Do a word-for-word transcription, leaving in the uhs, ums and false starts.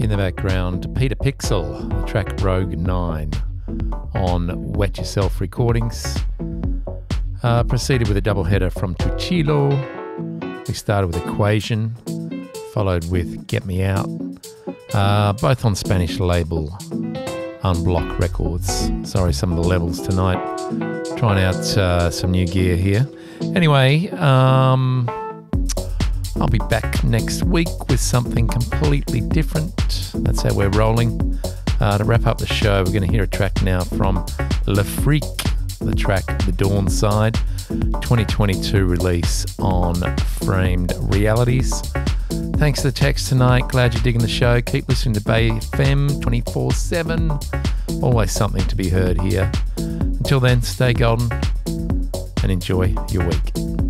In the background, Peter Pixel, the track Rogue nine on Wet Yourself Recordings. Uh, proceeded with a double header from Tuchilo. We started with Equation, followed with Get Me Out, uh, both on Spanish label Unblock Records. Sorry, some of the levels tonight. Trying out uh, some new gear here. Anyway, um, I'll be back next week with something completely different. That's how we're rolling. Uh, to wrap up the show, we're going to hear a track now from Le Freak, the track The Dawn Side, twenty twenty-two release on Framed Realities. Thanks for the text tonight. Glad you're digging the show. Keep listening to Bay F M twenty-four seven. Always something to be heard here. Until then, stay golden and enjoy your week.